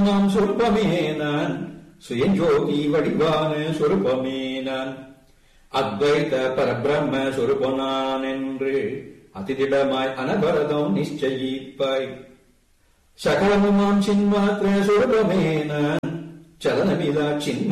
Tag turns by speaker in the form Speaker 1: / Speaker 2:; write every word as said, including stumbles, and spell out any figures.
Speaker 1: சகலமுமாம் சொருபமே நான், சுயஞ்சோதி வடிவான சொருபமே நான், அத்வைத பரபிரம்ம சொருபனான் என்று அதிதிடமாய் அனபரதம் நிச்சயிப்பாய். சகலமுமாம் சின்மாத்திர சொருபமே நான், சலனமிதா சின்ம